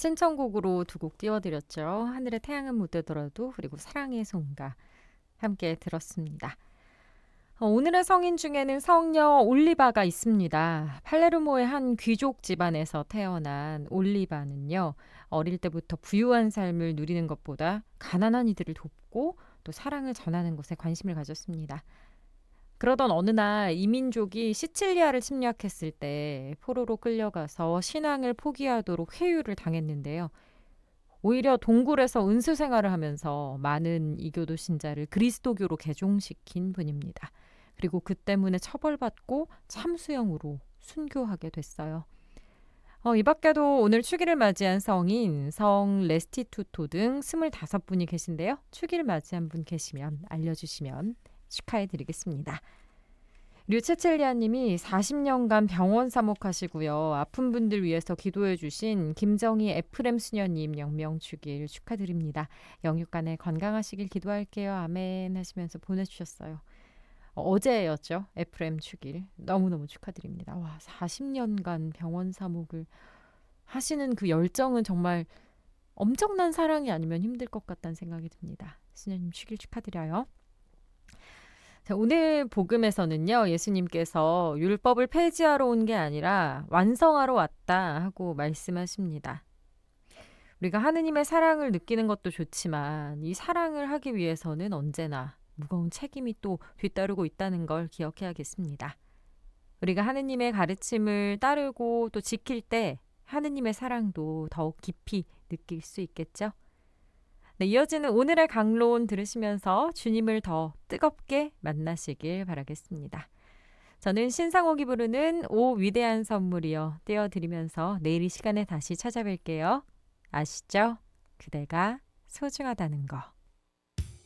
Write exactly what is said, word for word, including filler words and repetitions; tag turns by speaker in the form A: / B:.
A: 신청곡으로 두 곡 띄워드렸죠. 하늘의 태양은 못 되더라도 그리고 사랑의 송가 함께 들었습니다. 어, 오늘의 성인 중에는 성녀 올리바가 있습니다. 팔레르모의 한 귀족 집안에서 태어난 올리바는요. 어릴 때부터 부유한 삶을 누리는 것보다 가난한 이들을 돕고 또 사랑을 전하는 것에 관심을 가졌습니다. 그러던 어느 날 이민족이 시칠리아를 침략했을 때 포로로 끌려가서 신앙을 포기하도록 회유를 당했는데요. 오히려 동굴에서 은수 생활을 하면서 많은 이교도 신자를 그리스도교로 개종시킨 분입니다. 그리고 그 때문에 처벌받고 참수형으로 순교하게 됐어요. 어, 이 밖에도 오늘 축일을 맞이한 성인, 성 레스티투토 등 스물다섯 분이 계신데요. 축일 맞이한 분 계시면 알려주시면 축하해드리겠습니다. 류체첼리아 님이 사십 년간 병원 사목하시고요. 아픈 분들 위해서 기도해 주신 김정희 에프렘 수녀님 영명축일 축하드립니다. 영육간에 건강하시길 기도할게요. 아멘 하시면서 보내주셨어요. 어, 어제였죠. 에프렘 축일. 너무너무 축하드립니다. 와, 사십 년간 병원 사목을 하시는 그 열정은 정말 엄청난 사랑이 아니면 힘들 것 같다는 생각이 듭니다. 수녀님 축일 축하드려요. 자, 오늘 복음에서는요, 예수님께서 율법을 폐지하러 온 게 아니라 완성하러 왔다 하고 말씀하십니다. 우리가 하느님의 사랑을 느끼는 것도 좋지만 이 사랑을 하기 위해서는 언제나 무거운 책임이 또 뒤따르고 있다는 걸 기억해야겠습니다. 우리가 하느님의 가르침을 따르고 또 지킬 때 하느님의 사랑도 더욱 깊이 느낄 수 있겠죠? 네, 이어지는 오늘의 강론 들으시면서 주님을 더 뜨겁게 만나시길 바라겠습니다. 저는 신상옥이 부르는 오 위대한 선물이여 띄워드리면서 내일 이 시간에 다시 찾아뵐게요. 아시죠? 그대가 소중하다는 거.